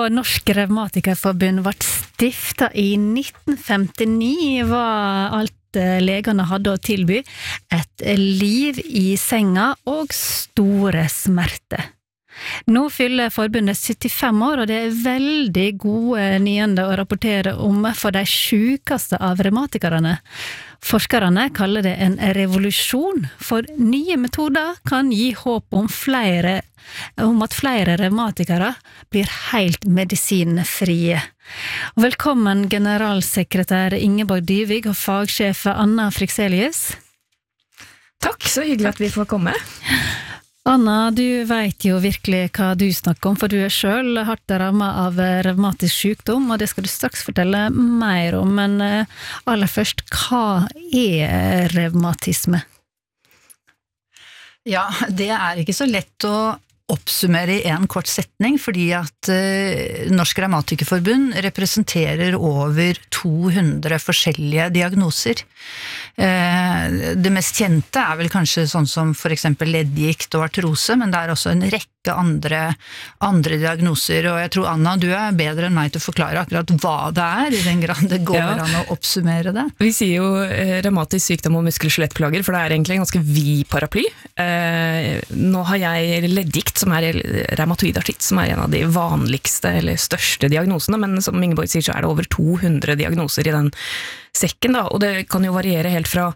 Norsk Revmatikerforbund ble stiftet i 1959, var alt legene hadde å tilby et liv i senga og store smerter. Nå fyller forbundet 75 år, og det veldig gode nyhender å rapportere om for de sykeste av revmatikerne. Forskerne kaller det en revolusjon, for nye metoder kan gi håp om at flere revmatikere blir helt medisinfrie. Velkommen generalsekretær Ingeborg Dyvig og fagsjef Anna Frikselius. Takk, så hyggelig at vi får komme. Anna, du vet jo virkelig hva du snakker om, for du selv hardt rammet av revmatisk sykdom, og det skal du straks fortelle mer om, men aller først, hva revmatisme? Ja, det ikke så lett å oppsummere i en kort setning, fordi at Norsk Revmatikerforbund representerer over 200 forskjellige diagnoser. Det mest kjente vel kanskje sånn som for eksempel leddgikt og artrose, men det også en rekke andre diagnoser, og jeg tror Anna, du bedre enn meg til å forklare akkurat hva det i den grad det går an å oppsummere det. Vi sier jo revmatisk sykdom og muskel-skjelettplager, for det egentlig en ganske vid paraply. Nå har jeg leddgikt, som reumatoid artritt, som en av de vanligste eller største diagnosene, men som Ingeborg sier, så det over 200 diagnoser i den sekken, da, og det kan jo variere helt fra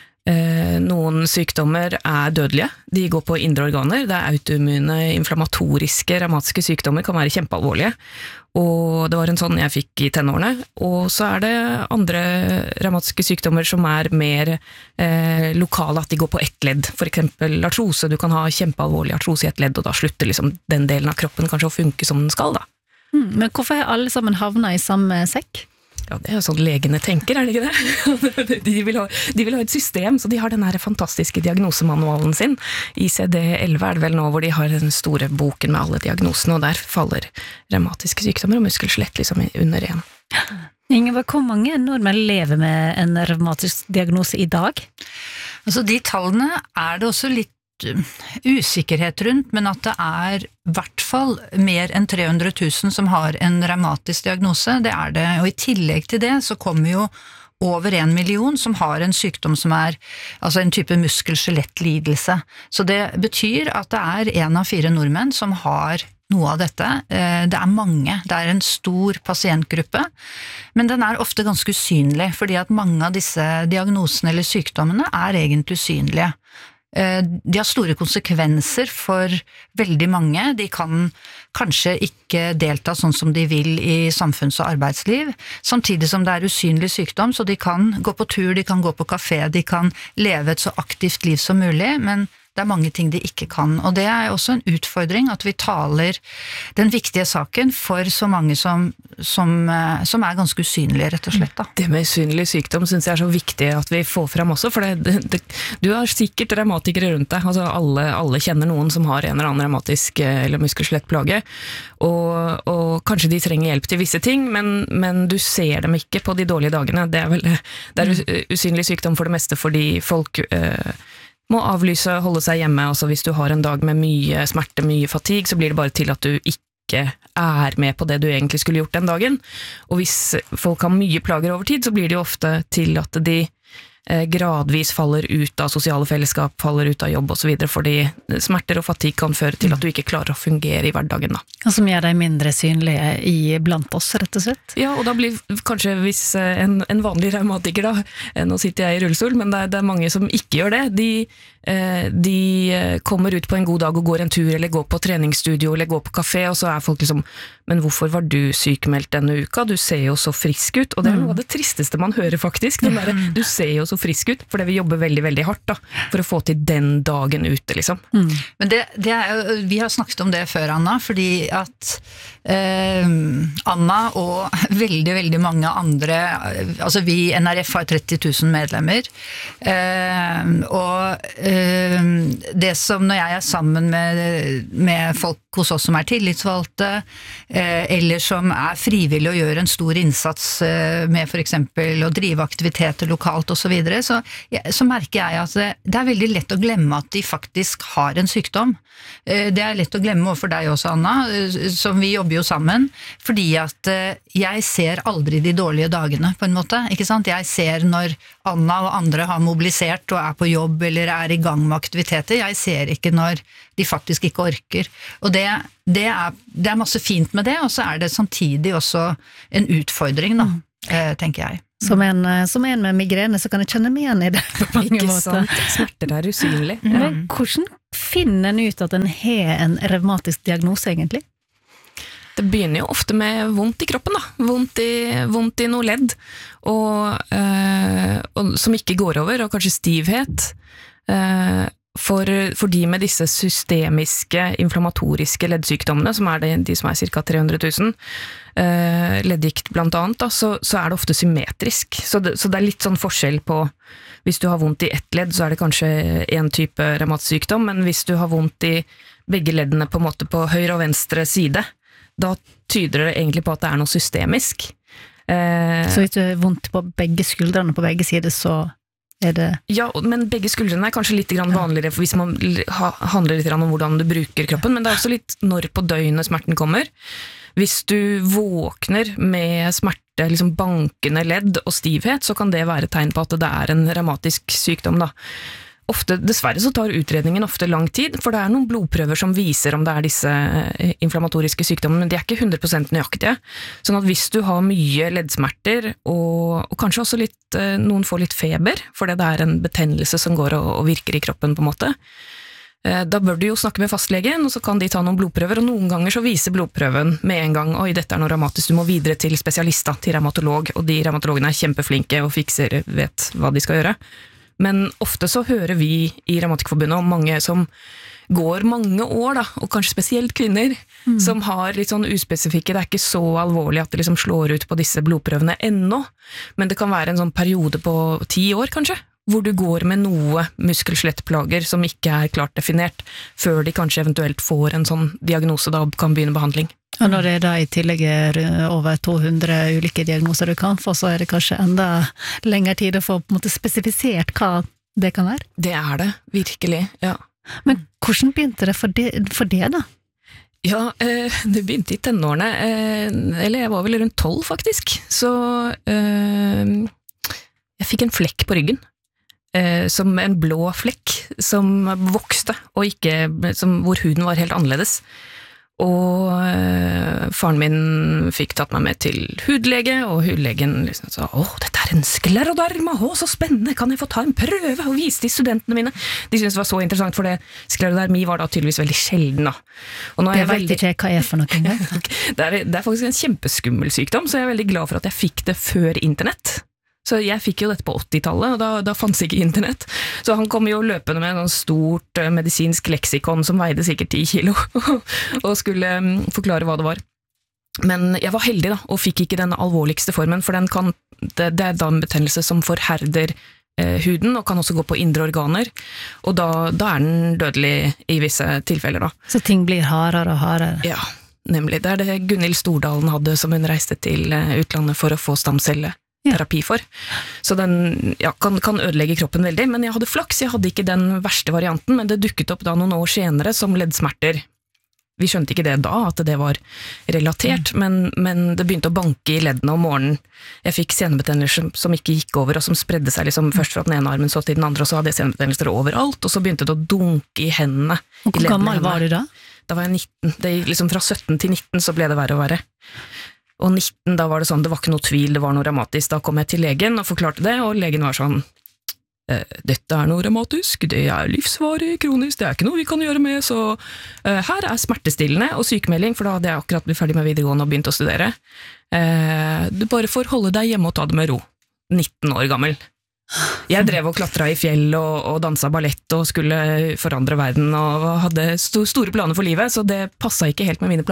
noen sykdommer dødelige, de går på indre organer, det autoimmune, inflammatoriske, reumatiske sykdommer kan være kjempealvorlige, og det var en sånn jeg fikk i tenårene, og så det andre reumatiske sykdommer som mer lokale, at de går på ett ledd, for eksempel artrose, du kan ha kjempealvorlig artrose i et ledd, og da slutter liksom den delen av kroppen kanskje å funke som den skal da. Men hvorfor har alle sammen havnet i samme sekk? Ja, det jo sånn legene tenker, det ikke det? De vil ha et system, så de har den her fantastiske diagnosemanualen sin. ICD-11 det vel nå, hvor de har den store boken med alle diagnosene, og der faller reumatiske sykdommer og muskelskjelett liksom under en. Ingeborg, hvor mange nordmenn lever med en revmatisk diagnose i dag? Altså, de tallene det også litt usikkerhet rundt, men at det i hvert fall mer enn 300 000 som har en revmatisk diagnose, det det, og i tillegg til det så kommer jo over 1 million som har en sykdom som altså en type muskel-skjelettlidelse. Så det betyr at det 1 av 4 nordmenn som har noe av dette. Det mange, det en stor pasientgruppe, men den ofte ganske usynlig, fordi at mange av disse diagnosene eller sykdommene egentlig usynlige. De har store konsekvenser for veldig mange. De kan kanskje ikke delta sånn som de vil i samfunns- og arbeidsliv, samtidig som det usynlig sykdom, så de kan gå på tur, de kan gå på kafé, de kan leve et så aktivt liv som mulig, men det mange ting de ikke kan, og det også en utfordring at vi taler den viktige saken for så mange som ganske usynlige, rett og slett. Da. Det med usynlig sykdom synes jeg så viktig at vi får frem også, for du har sikkert revmatikere rundt deg, altså alle kjenner noen som har en eller annen revmatisk eller muskel-skjelettplage, og kanskje de trenger hjelp til visse ting, men du ser dem ikke på de dårlige dagene. Det usynlig sykdom for det meste fordi folk må avlyse, holde seg hjemme, altså hvis du har en dag med mye smerte, mye fatigue, så blir det bare til at du ikke med på det du egentlig skulle gjort den dagen. Og hvis folk har mye plager over tid, så blir det jo ofte til at de gradvis faller ut av sosiale fellesskap, faller ut av jobb og så videre, fordi smerter og fatigue kan føre til at du ikke klarer å fungere i hverdagen da. Og som gjør deg mindre synlige blant oss, rett og slett? Ja, og da blir kanskje hvis en vanlig revmatiker da, nå sitter jeg i rullestol, men det mange som ikke gjør det, de kommer ut på en god dag og går en tur, eller går på treningsstudio, eller går på kafé, og så folk liksom, men hvorfor var du sykmeldt denne uka? Du ser jo så frisk ut, og det noe av det tristeste man hører faktisk, den der, du ser jo så frisk ut, fordi vi jobber veldig, veldig hardt da, for å få til den dagen ute, liksom. Men vi har snakket om det før, Anna, fordi at Anna og veldig, veldig mange andre, altså vi NRF har 30 000 medlemmer, og det som når jeg sammen med folk hos oss som tillitsvalgte, eller som frivillig og gjør en stor innsats med for eksempel å drive aktiviteter lokalt og så videre, videre, så merker jeg at det veldig lett å glemme at de faktisk har en sykdom. Det lett å glemme overfor deg også, Anna, som vi jobber jo sammen, fordi at jeg ser aldri de dårlige dagene, på en måte, ikke sant? Jeg ser når Anna og andre har mobilisert og på jobb eller i gang med aktiviteter, jeg ser ikke når de faktisk ikke orker. Og det er masse fint med det, og så det samtidig også en utfordring, da, tenker jeg. Som en med migrene, så kan jeg kjenne meg igjen i det på mange Ikke måter. sant? Smerter usynlig. Men hvordan finner en ut at en har en revmatisk diagnose, egentlig? Det begynner jo ofte med vondt i kroppen, da. Vondt i noe ledd, og som ikke går over, og kanskje stivhet. For de med disse systemiske, inflammatoriske leddsykdommene, som de som ca. 300 000, leddgikt blant annet, da, så det ofte symmetrisk. Så det litt sånn forskjell på, hvis du har vondt i ett ledd, så det kanskje en type revmatsykdom, men hvis du har vondt i begge leddene på en måte på høyre og venstre side, da tyder det egentlig på at det noe systemisk. Så hvis du har vondt på begge skuldrene på begge sider, så det... Ja, men begge skuldrene kanskje litt vanligere, for hvis man handler litt om hvordan du bruker kroppen, men det også litt når på døgnet smerten kommer. Hvis du våkner med smerte, liksom bankende ledd og stivhet, så kan det være tegn på at det en revmatisk sykdom, da. Ofte, dessverre så tar utredningen ofte lang tid, for det noen blodprøver som viser om det disse inflammatoriske sykdommene, men de ikke 100% nøyaktige. Sånn at hvis du har mye leddsmerter, og kanskje også noen får litt feber, fordi det en betennelse som går og virker i kroppen på en måte, da bør du jo snakke med fastlegen, og så kan de ta noen blodprøver, og noen ganger så viser blodprøven med en gang, oi, dette noe revmatisk, du må videre til spesialist, til revmatolog, og de revmatologene kjempeflinke og fikser, vet hva de skal gjøre. Men ofte så hører vi i Revmatikerforbundet om mange som går mange år, da, og kanskje spesielt kvinner, som har litt sånn uspesifikke, det ikke så alvorlig at det liksom slår ut på disse blodprøvene ennå, men det kan være en sånn periode på 10 år kanskje, hvor du går med noe muskel-skjelettplager som ikke klart definert, før de kanskje eventuelt får en sånn diagnose da kan begynne behandling. Og når det da i tillegg over 200 ulike diagnoser du kan få, så det kanskje enda lengre tid å få på en måte spesifisert hva det kan være? Det det, virkelig, ja. Men hvordan begynte det for det da? Ja, det begynte i tenårene, eller jeg var vel rundt 12 faktisk, så jeg fikk en flekk på ryggen. Som en blå flekk som vokste, og hvor huden var helt annerledes. Og faren min fikk tatt meg med til hudlege, og hudlegen liksom sa, dette en skleroderma, så spennende, kan jeg få ta en prøve og vise til studentene mine? De syntes det var så interessant, for sklerodermi var da tydeligvis veldig sjelden. Da. Og nå det vet ikke hva for noe. det faktisk en kjempeskummel sykdom, så jeg veldig glad for at jeg fikk det før internett. Så jeg fikk jo dette på 80-tallet, og da fanns ikke internett. Så han kom jo løpende med en stort medisinsk leksikon som veide sikkert 10 kilo, og skulle forklare hva det var. Men jeg var heldig da, og fikk ikke den alvorligste formen, for det da en betennelse som forherder huden, og kan også gå på indre organer, og da den dødelig i visse tilfeller da. Så ting blir hardere og hardere? Ja, nemlig. Det det Gunhild Stordalen hadde, som hun reiste til utlandet for å få stamcelleterapi for. Så den kan ødelegge kroppen veldig, men jeg hadde flaks, jeg hadde ikke den verste varianten, men det dukket opp da noen år senere som leddsmerter. Vi skjønte ikke det da, at det var relatert, men det begynte å banke i leddene om morgenen. Jeg fikk senebetennelser som ikke gikk over, og som spredde seg liksom først fra den ene armen, så til den andre, og så hadde jeg senebetennelser overalt, og så begynte det å dunke i hendene. Og hvor gammel var du da? Da var jeg 19. Liksom fra 17 til 19 så ble det verre og verre. Og 19, da var det sånn, det var ikke noe tvil, det var noe revmatisk. Da kom jeg til legen og forklarte det, og legen var sånn, dette noe revmatisk, det livsvarig, kronisk, det ikke noe vi kan gjøre med, så her smertestillende og sykemelding, for da hadde jeg akkurat blitt ferdig med videregående og begynt å studere. Du bare får holde deg hjemme og ta det med ro. 19 år gammel. Jeg drev og klatra i fjell og dansa ballett og skulle forandre verden og hadde store planer for livet, så det passet ikke helt med mine planer da.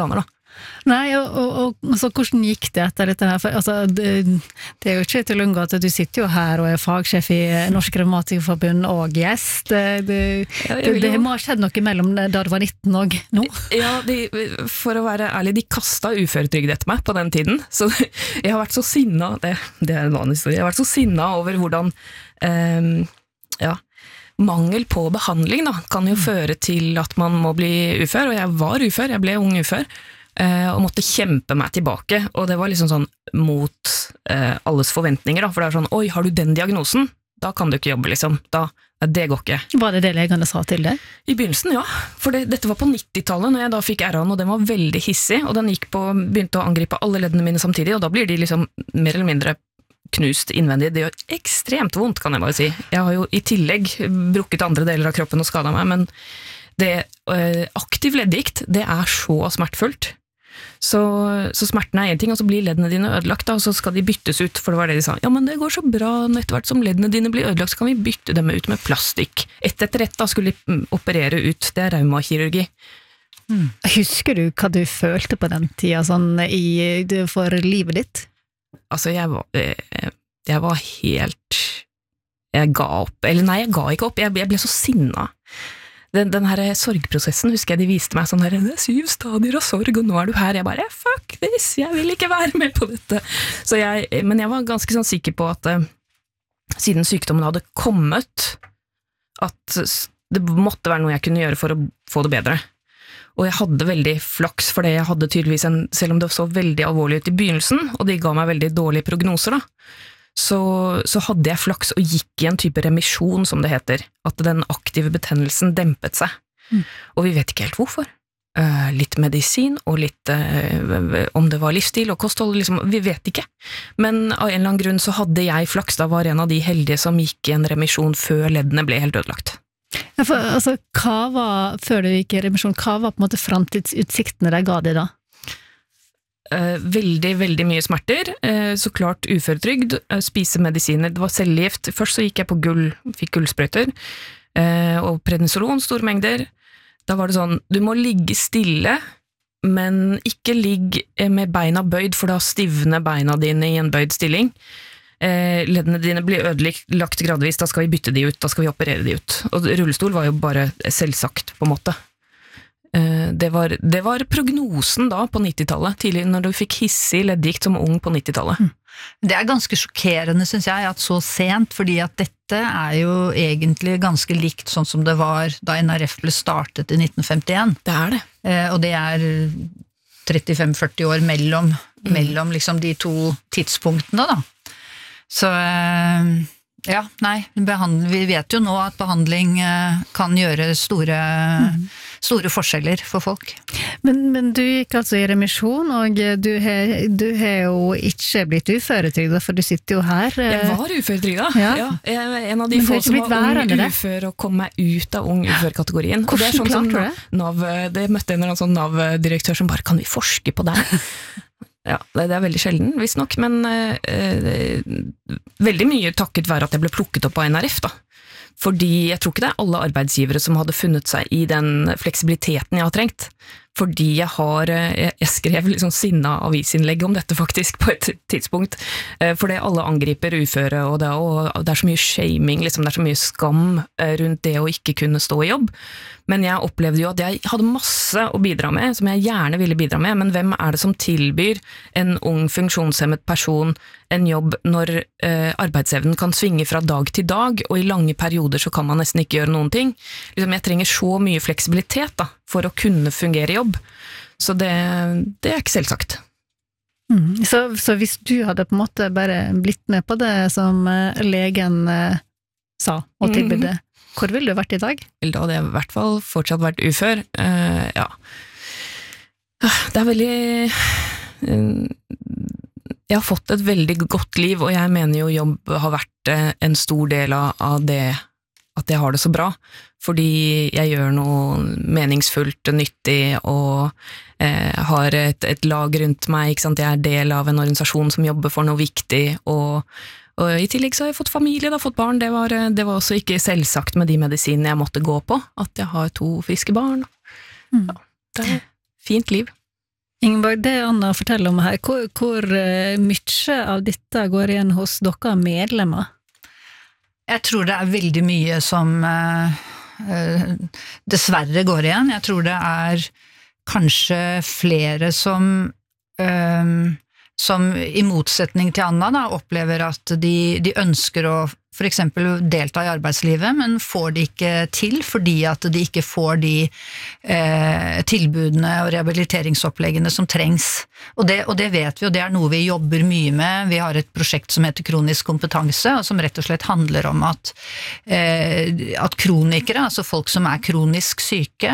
Nei, og så hvordan gikk det etter dette her? For, altså, det er jo ikke til å unngå at du sitter jo her og er fagsjef i Norsk Revmatikerforbund og gjest. Det må ha skjedd noe mellom da du var 19 og nå? Ja, for å være ærlig, de kastet uføretrygd etter meg på den tiden, så jeg har vært så sinna, det er en vanlig historie, jeg har vært så sinna over hvordan, mangel på behandling da, kan jo føre til at man må bli ufør, og jeg var ufør, jeg ble ung ufør, og måtte kjempe meg tilbake, og det var liksom sånn mot alles forventninger da, for det er sånn, oi, har du den diagnosen? Da kan du ikke jobbe liksom, det går ikke. Var det legene sa til deg? I begynnelsen, ja, for dette var på 90-tallet når jeg da fikk RA-en, og den var veldig hissig, og den begynte å angripe alle leddene mine samtidig, og da blir de liksom mer eller mindre knust innvendig. Det gjør ekstremt vondt, kan jeg bare si. Jeg har jo i tillegg brukket andre deler av kroppen og skadet meg, men aktiv leddgikt, det er så smertefullt. Så smerten er en ting, og så blir leddene dine ødelagt, da, og så skal de byttes ut, for det var det de sa. Ja, men det går så bra, etter hvert som leddene dine blir ødelagt, så kan vi bytte dem ut med plastikk. Ett etter ett da skulle de operere ut, det er reumakirurgi. Husker du hva du følte på den tida, sånn for livet ditt? Altså, jeg var helt, jeg ga opp, eller nei, jeg ga ikke opp, jeg ble så sinna. Den her sorgprosessen, husker jeg de viste meg sånn her, det er 7 stadier av sorg, og nå er du her, jeg bare, fuck this, jeg vil ikke være med på dette. Men jeg var ganske sånn sikker på at siden sykdommen hadde kommet, at det måtte være noe jeg kunne gjøre for å få det bedre. Og jeg hadde veldig flaks, for jeg hadde tydeligvis selv om det så veldig alvorlig ut i begynnelsen, og de ga meg veldig dårlige prognoser da, så hadde jeg flaks og gikk i en type remisjon, som det heter, at den aktive betennelsen dempet seg. Og vi vet ikke helt hvorfor. Litt medisin, og litt om det var livsstil og kosthold, liksom, vi vet ikke. Men av en eller annen grunn så hadde jeg flaks, da var en av de heldige som gikk i en remisjon før leddene ble helt ødelagt. Ja, for, altså, før du gikk i remisjon, hva var på en måte fremtidsutsiktene de ga deg da? Veldig, veldig mye smerter, så klart uføretrygd, spise medisiner, det var cellegift. Først så gikk jeg på fikk gullsprøyter, og prednisolon, store mengder. Da var det sånn, du må ligge stille, men ikke ligg med beina bøyd, for da stivner beina dine i en bøyd stilling. Leddene dine blir ødelagt gradvis, da skal vi bytte de ut, da skal vi operere de ut. Og rullestol var jo bare selvsagt, på en måte. Det var prognosen da på 90-tallet, tidlig når du fikk hissig leddgikt som ung på 90-tallet. Det er ganske sjokkerende, synes jeg, at så sent, fordi at dette er jo egentlig ganske likt sånn som det var da NRF ble startet i 1951. Det er det. Og det er 35-40 år mellom liksom de to tidspunktene da. Så ja, nei, vi vet jo nå at behandling kan gjøre store forskjeller for folk. Men du gikk altså i remisjon, og du har jo ikke blitt uføretrygda, for du sitter jo her. Jeg var uføretrygda, ja. Jeg er en av de få som var ung ufør og kom meg ut av ung ufør-kategorien. Hvordan klarte du det? Det møtte en eller annen sånn NAV-direktør som bare, kan vi forske på deg? Ja, det er veldig sjelden, visst nok, men veldig mye takket være at jeg ble plukket opp av NRF da. Fordi jeg tror ikke det er alle arbeidsgivere som hadde funnet seg i den fleksibiliteten jeg har trengt. Fordi jeg skrev liksom sinna avisinnlegg om dette faktisk på et tidspunkt. Fordi alle angriper uføre, og det er så mye shaming, liksom, det er så mye skam rundt det å ikke kunne stå i jobb. Men jeg opplevde jo at jeg hadde masse å bidra med, som jeg gjerne ville bidra med, men hvem er det som tilbyr en ung funksjonshemmet person en jobb når arbeidsevnen kan svinge fra dag til dag, og i lange perioder så kan man nesten ikke gjøre noen ting. Liksom, jeg trenger så mye fleksibilitet da, for å kunne fungere i jobb. Så det er ikke selvsagt. Så hvis du hadde på en måte bare blitt med på det som legen sa og tilbydde, hvor ville du vært i dag? Da hadde jeg i hvert fall fortsatt vært ufør. Ja. Det er veldig... Jeg har fått et veldig godt liv, og jeg mener jo jobb har vært en stor del av det at jeg har det så bra, fordi jeg gjør noe meningsfullt, nyttig, og har et lag rundt meg, ikke sant? Jeg er del av en organisasjon som jobber for noe viktig, og i tillegg så har jeg fått familie, fått barn. Det var også ikke selvsagt med de medisinene jeg måtte gå på, at jeg har 2 friske barn. Ja, det er et fint liv. Ingeborg, det Anna forteller om her, hvor mye av dette går igjen hos dere medlemmer? Jeg tror det veldig mye som dessverre går igjen. Jeg tror det kanskje flere som i motsetning til Anna da, opplever at de ønsker å for eksempel delta i arbeidslivet, men får det ikke til fordi at de ikke får de tilbudene og rehabiliteringsoppleggene som trengs. Og det vet vi, og det noe vi jobber mye med. Vi har et prosjekt som heter Kronisk kompetanse, og som rett og slett handler om at kronikere, altså folk som kronisk syke,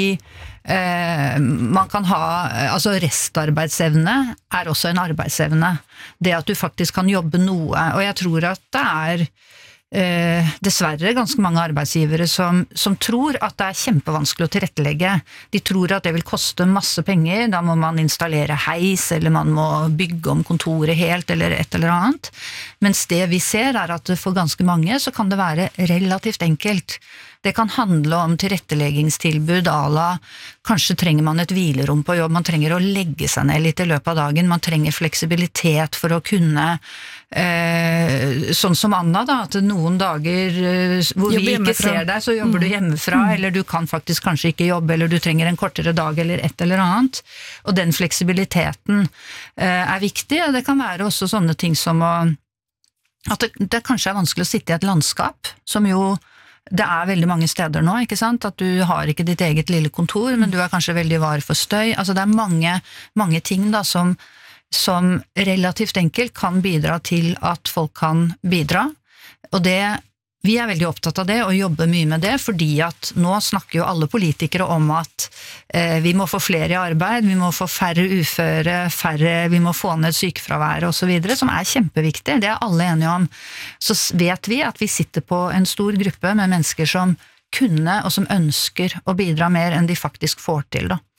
man kan ha, altså restarbeidsevne også en arbeidsevne. Det at du faktisk kan jobbe noe, og jeg tror at det dessverre ganske mange arbeidsgivere som tror at det kjempevanskelig å tilrettelegge. De tror at det vil koste masse penger, da må man installere heis, eller man må bygge om kontoret helt, eller et eller annet. Mens det vi ser at for ganske mange så kan det være relativt enkelt. Det kan handle om tilretteleggingstilbud, kanskje trenger man et hvilerom på jobb, man trenger å legge seg ned litt i løpet av dagen, man trenger fleksibilitet for å kunne, sånn som Anna da, at noen dager hvor vi ikke ser deg, så jobber du hjemmefra, eller du kan faktisk kanskje ikke jobbe, eller du trenger en kortere dag, eller et eller annet. Og den fleksibiliteten viktig, og det kan være også sånne ting som at det kanskje vanskelig å sitte i et landskap, som jo det veldig mange steder nå, ikke sant? At du har ikke ditt eget lille kontor, men du kanskje veldig var for støy. Altså det mange ting da, som relativt enkelt kan bidra til at folk kan bidra. Og vi veldig opptatt av det, og jobber mye med det, fordi at nå snakker jo alle politikere om at vi må få flere i arbeid, vi må få færre uføre, vi må få ned sykefraværet og så videre, som kjempeviktig, det alle enige om. Så vet vi at vi sitter på en stor gruppe med mennesker som kunne, og som ønsker å bidra mer enn de faktisk får til da.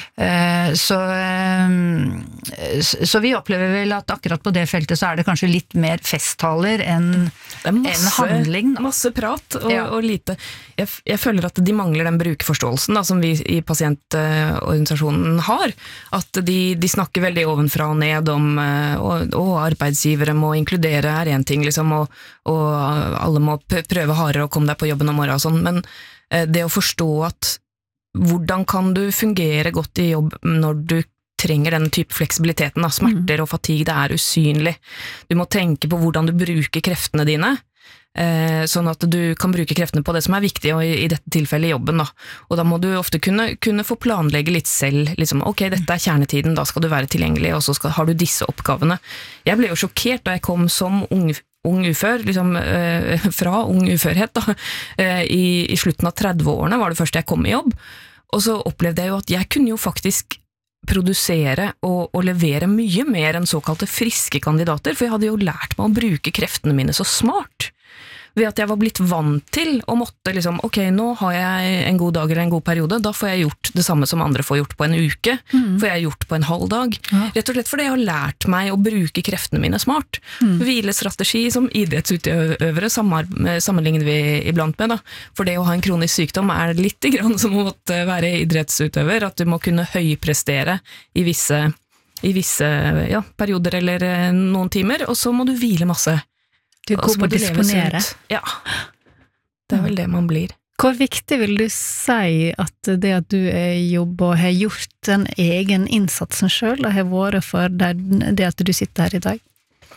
Så vi opplever vel at akkurat på det feltet så det kanskje litt mer festtaler enn handling da. Masse prat og lite jeg føler at de mangler den brukerforståelsen da, som vi i pasientorganisasjonen har, at de snakker veldig ovenfra og ned om og arbeidsgivere må inkludere en ting liksom, og alle må prøve hardere å komme deg på jobben om morgenen og sånn, men det å forstå at hvordan kan du fungere godt i jobb når du trenger den type fleksibiliteten, da? Smerter og fatigue, det usynlig. Du må tenke på hvordan du bruker kreftene dine, sånn at du kan bruke kreftene på det som viktig, og i dette tilfellet jobben. Da. Og da må du ofte kunne få planlegge litt selv, liksom, ok, dette kjernetiden, da skal du være tilgjengelig, og så har du disse oppgavene. Jeg ble jo sjokkert da jeg kom som ung ufør, liksom, fra ung uførhet da, i slutten av 30-årene var det første jeg kom i jobb, og så opplevde jeg jo at jeg kunne jo faktisk produsere og levere mye mer enn såkalte friske kandidater, for jeg hadde jo lært meg å bruke kreftene mine så smart, ved at jeg var blitt vant til å måtte liksom, ok, nå har jeg en god dag eller en god periode, da får jeg gjort det samme som andre får gjort på en uke, får jeg gjort på en halv dag. Rett og slett fordi jeg har lært meg å bruke kreftene mine smart. Hvilestrategi som idrettsutøvere sammenligner vi iblant med, da. For det å ha en kronisk sykdom litt grann som å måtte være idrettsutøver, at du må kunne høyprestere i visse perioder eller noen timer, og så må du hvile masse. Du er god på å disponere. Ja, det vel det man blir. Hvor viktig vil du si at det at du jobber og har gjort den egen innsatsen selv, og har vært for det at du sitter her i dag?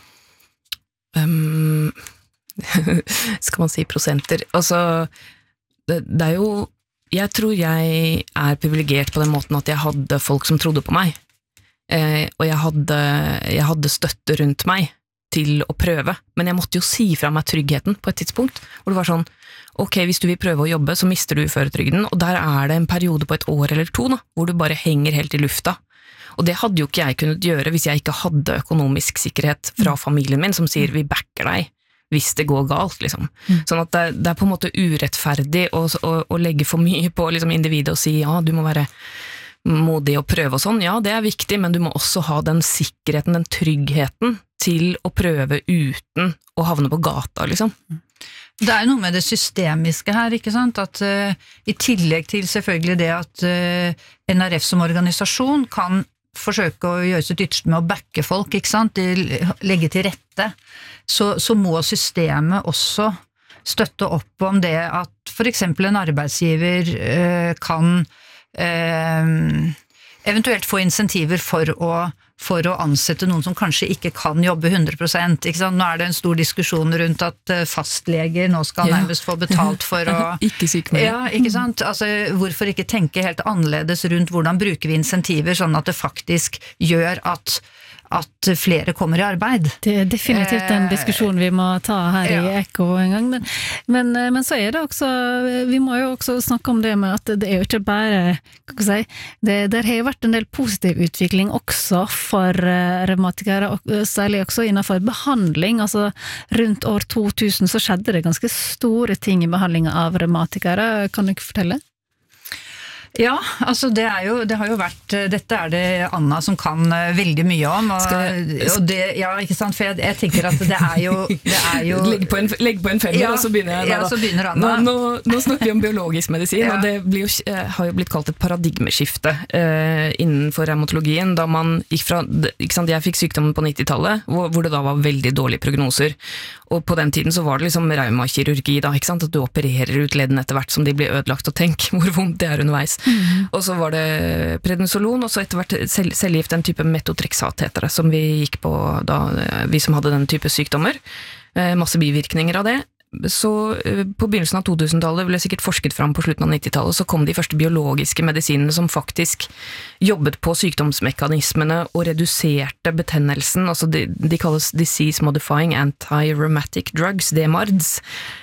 Skal man si prosenter? Altså, det jo, jeg tror jeg privilegert på den måten at jeg hadde folk som trodde på meg, og jeg hadde støtte rundt meg, til å prøve, men jeg måtte jo si fra meg tryggheten på et tidspunkt, hvor det var sånn, ok, hvis du vil prøve å jobbe, så mister du uføretrygden, og der det en periode på et år eller to, da, hvor du bare henger helt i lufta. Og det hadde jo ikke jeg kunnet gjøre hvis jeg ikke hadde økonomisk sikkerhet fra familien min, som sier vi backer deg hvis det går galt, liksom. Sånn at det på en måte urettferdig å legge for mye på liksom, individet og si, ja, du må være modig å prøve og sånn, ja, det viktig, men du må også ha den sikkerheten, den tryggheten til å prøve uten å havne på gata, liksom. Det noe med det systemiske her, ikke sant? At i tillegg til selvfølgelig det at NRF som organisasjon kan forsøke å gjøre sitt ytterste med å backe folk, ikke sant? Legge til rette, så må systemet også støtte opp om det at for eksempel en arbeidsgiver kan eventuelt få insentiver for å ansette noen som kanskje ikke kan jobbe 100%, ikke sant? Nå det en stor diskusjon rundt at fastleger nå skal nærmest få betalt for å... Ikke sykmelder. Ja, ikke sant? Altså, hvorfor ikke tenke helt annerledes rundt hvordan bruker vi insentiver sånn at det faktisk gjør at flere kommer i arbeid. Det definitivt en diskusjon vi må ta her i Ekko en gang, men så det også, vi må jo også snakke om det med at det jo ikke bare, hva skal jeg si, det har jo vært en del positiv utvikling også for revmatikere, og særlig også innenfor behandling, altså rundt år 2000 så skjedde det ganske store ting i behandlingen av revmatikere, kan du ikke fortelle? Ja, altså det har jo vært, dette det Anna som kan veldig mye om, og det, ja, ikke sant, for jeg tenker at det jo Legg på en femmer, og så begynner jeg da. Ja, så begynner Anna. Nå snakker vi om biologisk medisin, og det har jo blitt kalt et paradigmeskifte innenfor revmatologien, da man gikk fra, ikke sant, jeg fikk sykdommen på 90-tallet, hvor det da var veldig dårlige prognoser, og på den tiden så var det liksom reumakirurgi da, ikke sant, at du opererer ut leddene etter hvert som de blir ødelagt, og tenk hvor vondt det underveis. Og så var det prednisolon, og så etter hvert cellegift, en type metotrexat heter det, som vi gikk på da, vi som hadde den type sykdommer, masse bivirkninger av det. Så på begynnelsen av 2000-tallet ble sikkert forsket fram på slutten av 90-tallet, så kom de første biologiske medisinene som faktisk jobbet på sykdomsmekanismene og reduserte betennelsen, altså de kalles Disease Modifying Anti-Rheumatic Drugs, DMARDs,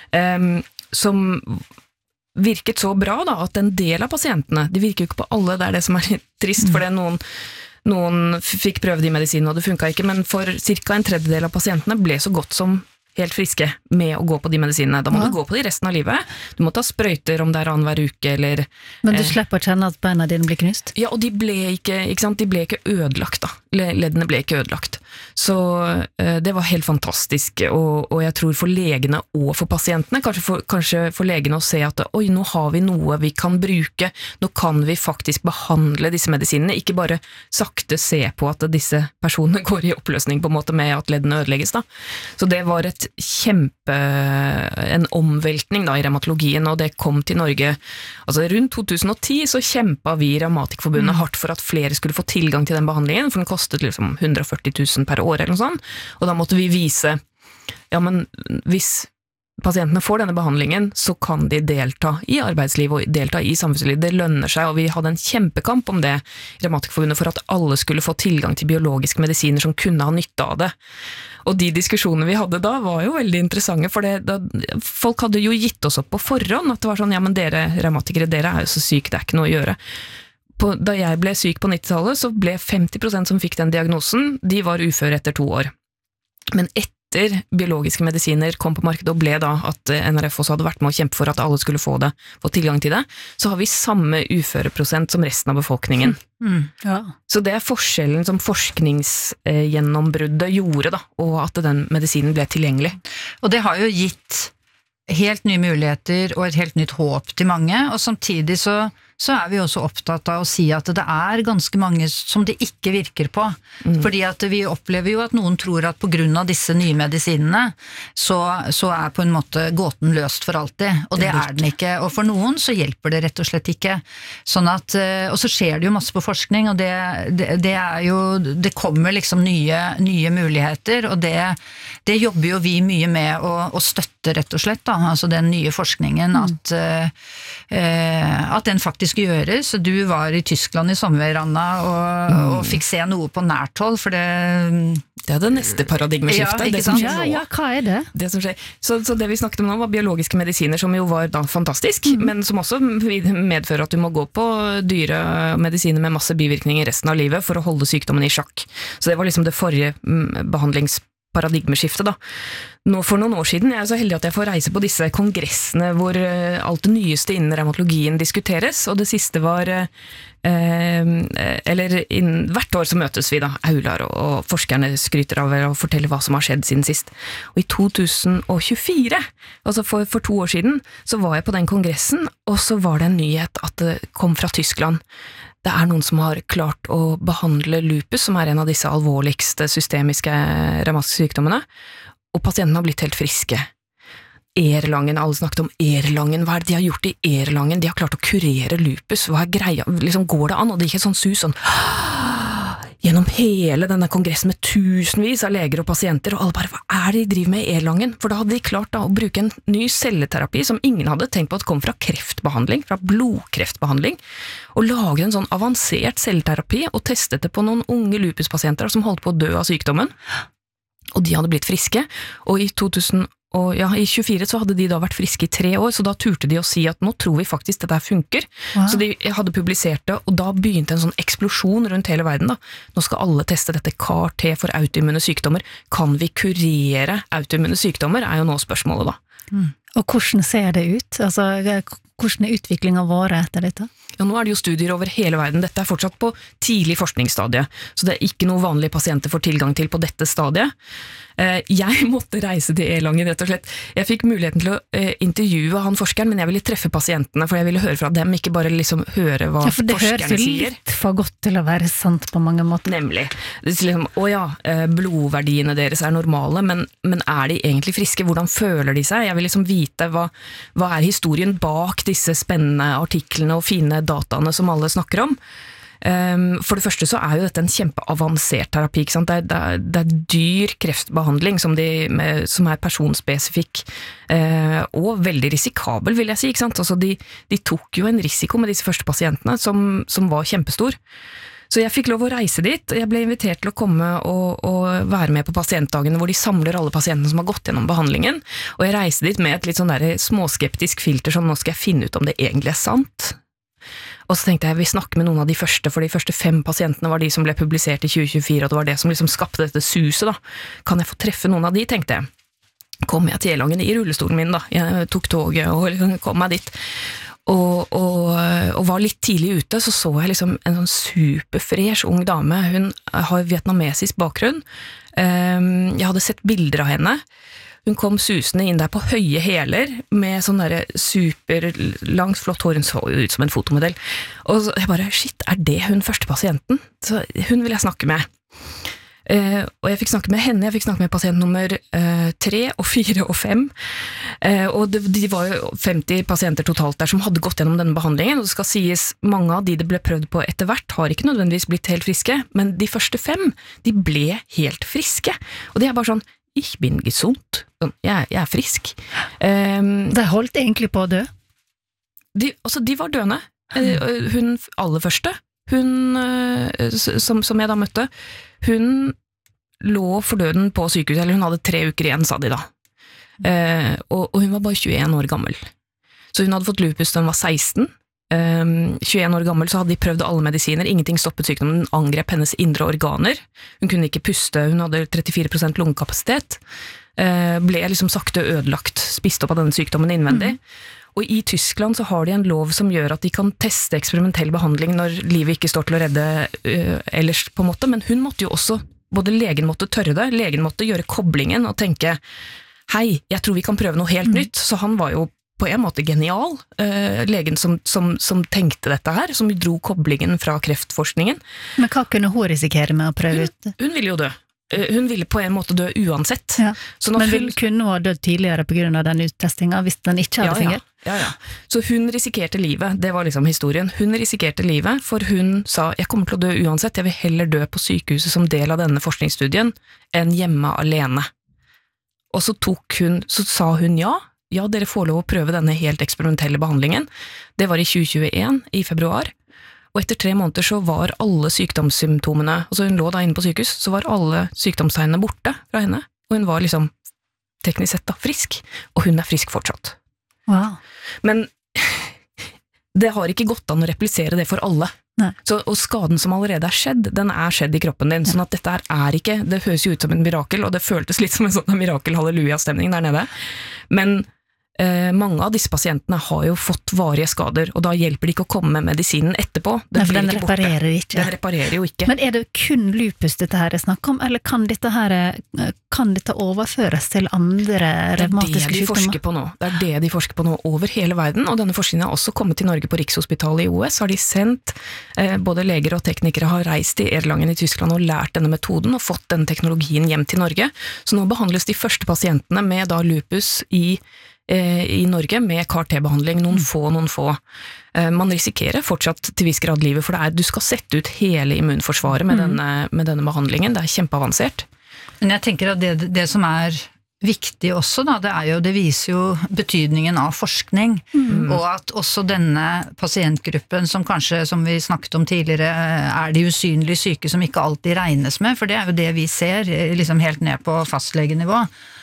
som virket så bra da, at en del av pasientene, de virker jo ikke på alle, det det som litt trist, for noen fikk prøve de medisinene, og det funket ikke, men for cirka en tredjedel av pasientene ble så godt som helt friske med å gå på de medisinene. Da må du gå på de resten av livet. Du må ta sprøyter om det annenhver uke, eller... Men du slipper å kjenne at beina dine blir knust? Ja, og de ble ikke ødelagt da. Leddene ble ikke ødelagt. Så det var helt fantastisk, og jeg tror for legene og for pasientene, kanskje for legene å se at oi, nå har vi noe vi kan bruke, nå kan vi faktisk behandle disse medisinene, ikke bare sakte se på at disse personene går i oppløsning på en måte med at leddene ødelegges da. Så det var en omveltning da i revmatologien, og det kom til Norge, altså rundt 2010 så kjempet vi i Revmatikerforbundet hardt for at flere skulle få tilgang til den behandlingen, for den kostet liksom 140 000 per år eller noe sånt, og da måtte vi vise, ja, men hvis pasientene får denne behandlingen, så kan de delta i arbeidsliv og delta i samfunnsliv. Det lønner seg, og vi hadde en kjempekamp om det i Revmatikerforbundet for at alle skulle få tilgang til biologiske medisiner som kunne ha nytte av det. Og de diskusjonene vi hadde da var jo veldig interessante, for folk hadde jo gitt oss opp på forhånd, at det var sånn, ja, men dere revmatikere, dere jo så syke, det ikke noe å gjøre. Da jeg ble syk på 90-tallet, så ble 50% som fikk den diagnosen, de var uføre etter 2 år. Men etter biologiske medisiner kom på markedet og ble da at NRF også hadde vært med å kjempe for at alle skulle få tilgang til det, så har vi samme uføreprosent som resten av befolkningen. Ja. Så det forskjellen som forskningsgjennombruddet gjorde da, og at den medisinen ble tilgjengelig. Og det har jo gitt helt nye muligheter og et helt nytt håp til mange, og samtidig så vi også opptatt av å si at det ganske mange som det ikke virker på. Fordi at vi opplever jo at noen tror at på grunn av disse nye medisinene, så på en måte gåten løst for alltid, og det den ikke. Og for noen så hjelper det rett og slett ikke. Sånn at, og så skjer det jo masse på forskning, og det jo, det kommer liksom nye muligheter, og det jobber jo vi mye med å støtte rett og slett, da. Altså den nye forskningen, at den faktisk gjøres. Du var i Tyskland i sommer, Anna, og fikk se noe på nært hold, for det det neste paradigmeskiftet. Ja, hva det? Det som skjer. Så det vi snakket om nå var biologiske medisiner, som jo var da fantastisk, men som også medfører at du må gå på dyre medisiner med masse bivirkninger resten av livet for å holde sykdommen i sjakk. Så det var liksom det forrige paradigmeskiftet da. Nå for noen år siden, jeg så heldig at jeg får reise på disse kongressene hvor alt det nyeste innen revmatologien diskuteres, og det siste var hvert år så møtes vi da, aulaer og forskerne skryter av å fortelle hva som har skjedd siden sist. Og i 2024, altså for 2 år siden, så var jeg på den kongressen, og så var det en nyhet at det kom fra Tyskland. det noen som har klart å behandle lupus, som en av disse alvorligste systemiske revmatiske sykdommene, og pasientene har blitt helt friske. Erlangen, alle snakket om Erlangen, hva det de har gjort i Erlangen? De har klart å kurere lupus, hva greia? Liksom går det an? Og det gikk et sånn sus, sånn gjennom hele denne kongressen med tusenvis av leger og pasienter, og alle bare, hva det de driver med i Erlangen? For da hadde de klart da å bruke en ny celleterapi som ingen hadde tenkt på at kom fra kreftbehandling, fra blodkreftbehandling, og lage en sånn avansert celleterapi og testet det på noen unge lupuspasienter som holdt på å dø av sykdommen, og de hadde blitt friske, og i 2024 så hadde de da vært friske i 3 år, så da turte de å si at nå tror vi faktisk det der funker. Wow. Så de hadde publisert det, og da begynte en sånn eksplosjon rundt hele verden da. Nå skal alle teste dette CAR-T for autoimmune sykdommer. Kan vi kurere autoimmune sykdommer, jo nå spørsmålet da. Og hvordan ser det ut? Altså, hvordan utviklingen vår etter dette? Ja, nå det jo studier over hele verden. Dette fortsatt på tidlig forskningsstadie, så det ikke noe vanlige pasienter får tilgang til på dette stadiet. Jeg måtte reise til Erlangen, rett og slett. Jeg fikk muligheten til å intervjue han forskeren, men jeg ville treffe pasientene, for jeg ville høre fra dem, ikke bare liksom høre hva forskerne sier. Ja, for det høres jo litt for godt til å være sant på mange måter. Nemlig. Det liksom, blodverdiene deres normale, men de egentlig friske? Hvordan føler de seg? Jeg vil liksom vite hva historien bak disse spennende artiklene og fine dataene som alle snakker om. For det første så jo dette en kjempeavansert terapi, ikke sant? Det dyr kreftbehandling som personspesifikk og veldig risikabel, vil jeg si, ikke sant? Altså de tok jo en risiko med disse første pasientene som var kjempestor. Så jeg fikk lov å reise dit, jeg ble invitert til å komme og være med på pasientdagene hvor de samler alle pasientene som har gått gjennom behandlingen, og jeg reiste dit med et litt sånn der småskeptisk filter som nå skal jeg finne ut om det egentlig sant. Og så tenkte jeg, vi snakker med noen av de første, for de første 5 pasientene var de som ble publisert i 2024, og det var det som liksom skapte dette suset da. Kan jeg få treffe noen av de, tenkte jeg. Kom jeg til Erlangen i rullestolen min da, jeg tok toget og kom meg dit. Og var litt tidlig ute, så jeg liksom en sånn superfresh ung dame, hun har vietnamesisk bakgrunn, jeg hadde sett bilder av henne, hun kom susende inn der på høye hæler, med sånn der superlangt flott hår, hun så ut som en fotomodell, og så jeg bare, shit, det hun første pasienten? Så hun vil jeg snakke med. Og jeg fikk snakke med henne, jeg fikk snakke med pasient nummer 3 og 4 og 5, og de var jo 50 pasienter totalt der som hadde gått gjennom denne behandlingen, og det skal sies, mange av de det ble prøvd på etter hvert har ikke nødvendigvis blitt helt friske, men de første 5, de ble helt friske, og det bare sånn, ich bin gesund, jeg frisk. De holdt egentlig på å dø? De var døende. Hun aller første, hun som jeg da møtte, hun lå for døden på sykehuset, eller hun hadde 3 uker igjen, sa de da. Og hun var bare 21 år gammel. Så hun hadde fått lupus da hun var 16. 21 år gammel så hadde de prøvd alle medisiner, ingenting stoppet sykdommen, den angrep hennes indre organer, hun kunne ikke puste, hun hadde 34% lungekapasitet, ble liksom sakte ødelagt, spist opp av denne sykdommen innvendig, og i Tyskland så har de en lov som gjør at de kan teste eksperimentell behandling når livet ikke står til å redde ellers på en måte, men hun måtte jo også, både legen måtte tørre det, legen måtte gjøre koblingen og tenke, hei, jeg tror vi kan prøve noe helt nytt, så han var jo på en måte genial, legen som tenkte dette her, som dro koblingen fra kreftforskningen. Men hva kunne hun risikere med å prøve ut? Hun ville jo dø. Hun ville på en måte dø uansett. Ja. Men kunne hun ha dødd tidligere på grunn av den uttestingen, hvis den ikke hadde fungert? Ja. Så hun risikerte livet, det var liksom historien. Hun risikerte livet, for hun sa, jeg kommer til å dø uansett, jeg vil heller dø på sykehuset som del av denne forskningsstudien, enn hjemme alene. Og så sa hun ja, dere får lov å prøve denne helt eksperimentelle behandlingen. Det var i 2021, i februar, og etter 3 måneder så var alle sykdomssymptomene, altså hun lå da inne på sykehus, så var alle sykdomstegnene borte fra henne, og hun var liksom teknisk sett da frisk, og hun frisk fortsatt. Wow. Men det har ikke gått an å replisere det for alle. Så, og skaden som allerede skjedd, den skjedd i kroppen din, sånn at dette ikke, det høres jo ut som en mirakel, og det føltes litt som en sånn mirakel-halleluja-stemning der nede, men mange av disse pasientene har jo fått varige skader, og da hjelper det ikke å komme med medisinen etterpå. Nei, for den reparerer ikke. Den reparerer jo ikke. Men er det kun lupus dette her er snakk om, eller kan dette overføres til andre revmatiske Det er det de forsker på nå. Det er det de forsker på nå over hele verden, og denne forskningen har også kommet til Norge på Rikshospitalet i OS. Har de sendt, både leger og teknikere har reist i Erlangen i Tyskland og lært denne metoden og fått den teknologien hjem til Norge. Så nå behandles de første pasientene med da lupus i Norge med CAR-T-behandling, noen få. Man risikerer fortsatt til viss grad livet, for du skal sette ut hele immunforsvaret med denne behandlingen. Det er kjempeavansert. Men jeg tenker at det som er viktig også da, det viser jo betydningen av forskning, og at også denne pasientgruppen som kanskje, som vi snakket om tidligere, er de usynlige syke som ikke alltid regnes med, for det er jo det vi ser, liksom helt ned på fastlegenivå.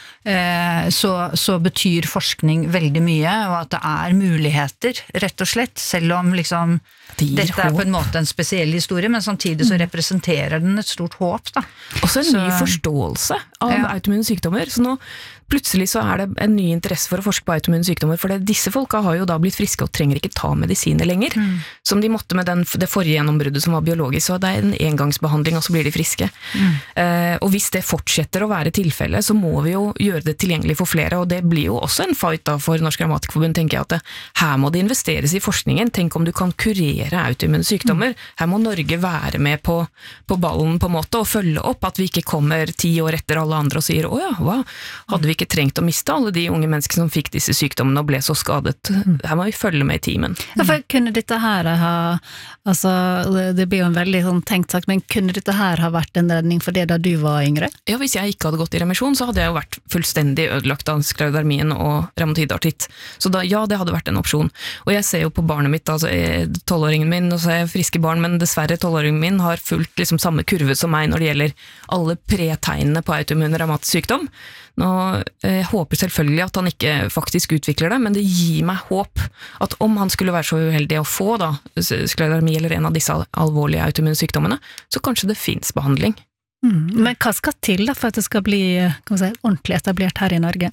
Så betyr forskning veldig mye, og at det er muligheter, rett og slett, selv om liksom dette er på en måte en spesiell historie, men samtidig så representerer den et stort håp, da. Også en ny forståelse av autoimmune sykdommer, så nå plutselig så er det en ny interesse for å forske på autoimmune sykdommer, for disse folka har jo da blitt friske og trenger ikke ta medisiner lenger, som de måtte med det forrige gjennombruddet som var biologisk, så det er en engangsbehandling, og så blir de friske. Og hvis det fortsetter å være tilfelle, så må vi jo gjøre det tilgjengelig for flere, og det blir jo også en fight da for Norsk Revmatikerforbund, tenker jeg, at her må det investeres i forskningen. Tenk om du kan kurere autoimmune sykdommer. Her må Norge være med på ballen på en måte, og følge opp at vi ikke kommer 10 år etter alle andre og sier, hva, hadde vi ikke trengt å miste alle de unge menneskene som fikk disse sykdommene og ble så skadet. Her må vi følge med i timen. Ja, for kunne dette her altså, det blir jo en veldig sånn tenkt sak, men kunne dette her ha vært en redning for det da du var yngre? Ja, hvis jeg ikke hadde gått i remisjon, så hadde jeg jo vært fullstendig ødelagt av sklerodermien og revmatidartritt. Så da, ja, det hadde vært en opsjon. Og jeg ser jo på barnet mitt, altså 12-åringen min, og så er jeg friske barn, men dessverre 12-åringen min har fulgt liksom samme kurve som meg når det gjelder alle pretegnene på autoimmun revmatisk sykdom. Nå håper selvfølgelig at han ikke faktisk utvikler det, men det gir meg håp at om han skulle være så uheldig å få da, sklerodermi eller en av disse alvorlige autoimmune sykdommene, så kanskje det finnes behandling. Men hva skal til da for at det skal bli ordentlig etablert her i Norge?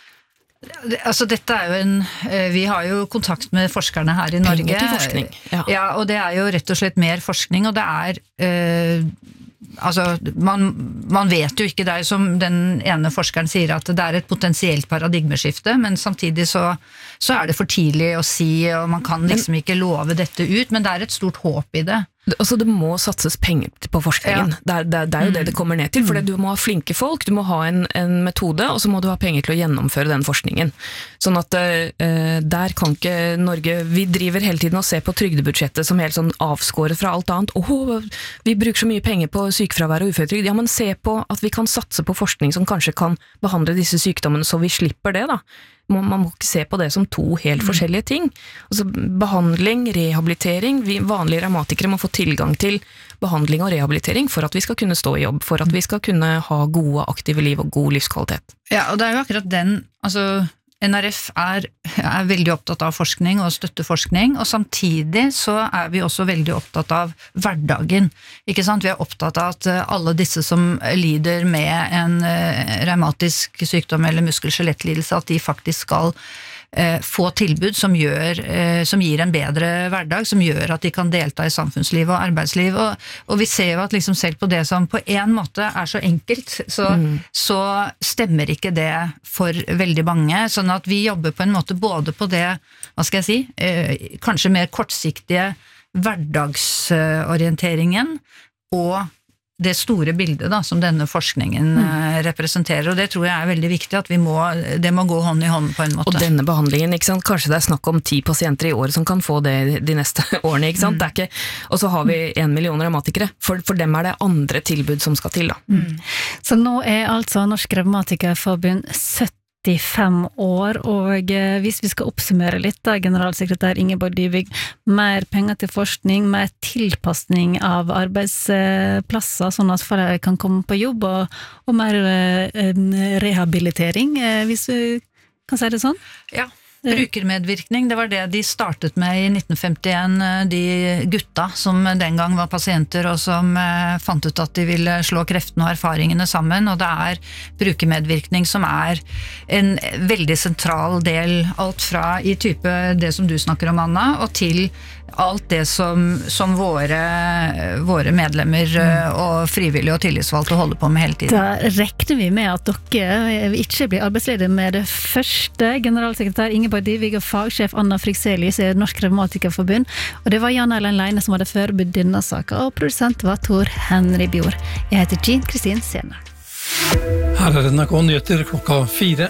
Altså dette er jo vi har jo kontakt med forskerne her i Norge. Penger til forskning. Ja, og det er jo rett og slett mer forskning, og det er altså, man vet jo ikke, det er som den ene forskeren sier, at det er et potensielt paradigmeskifte, men samtidig så er det for tidlig å si, og man kan liksom ikke love dette ut, men det er et stort håp i det. Altså det må satses penger på forskningen, det er jo det kommer ned til, for du må ha flinke folk, du må ha en metode, og så må du ha penger til å gjennomføre den forskningen. Sånn at der kan ikke Norge, vi driver hele tiden og ser på trygdebudsjettet som helt sånn avskåret fra alt annet. Vi bruker så mye penger på sykefravær og uføretrygd. Ja, men se på at vi kan satse på forskning som kanskje kan behandle disse sykdommene, så vi slipper det da. Man må ikke se på det som to helt forskjellige ting. Altså behandling, rehabilitering, vi vanlige revmatikere må få tilgang til behandling og rehabilitering for at vi skal kunne stå i jobb, for at vi skal kunne ha gode, aktive liv og god livskvalitet. Ja, og det er jo akkurat den, altså NRF er veldig opptatt av forskning og støtteforskning, og samtidig så er vi også veldig opptatt av hverdagen, ikke sant? Vi er opptatt av at alle disse som lider med en revmatisk sykdom eller muskel-skjelettlidelse, at de faktisk skal få tilbud som gir en bedre hverdag, som gjør at de kan delta i samfunnsliv og arbeidsliv, og vi ser jo at liksom selv på det som på en måte er så enkelt, så stemmer ikke det for veldig mange, sånn at vi jobber på en måte både på det, hva skal jeg si, kanskje mer kortsiktige hverdagsorienteringen, og det store bildet da, som denne forskningen representerer, og det tror jeg er veldig viktig, at det må gå hånd i hånd på en måte. Og denne behandlingen, ikke sant? Kanskje det er snakk om 10 pasienter i året som kan få det de neste årene, ikke sant? Det er ikke, og så har vi 1 million revmatikere, for dem er det andre tilbud som skal til da. Så nå er altså Norsk Revmatikerforbund 75 år, og hvis vi skal oppsummere litt da, generalsekretær Ingeborg Dybvig, mer penger til forskning, mer tilpasning av arbeidsplasser, sånn at flere kan komme på jobb, og mer rehabilitering, hvis vi kan si det sånn? Ja, Brukermedvirkning, det var det de startet med i 1951, de gutta som den gang var pasienter og som fant ut at de ville slå kreftene og erfaringene sammen, og det brukermedvirkning som en veldig sentral del, alt fra i type det som du snakker om, Anna, og til alt det som våre medlemmer og frivillige og tillitsvalgte holder på med hele tiden. Da rekner vi med at dere ikke blir arbeidsledige med det første. Generalsekretær Ingeborg Dybvig og fagsjef Anna Frikselius i Norsk Revmatikerforbund. Og det var Jan Erlend Leine som hadde forberedt denne saken, og produsent var Tor Henry Bjord. Jeg heter Jean Kristin Sene. Her NRK Nyheter 4.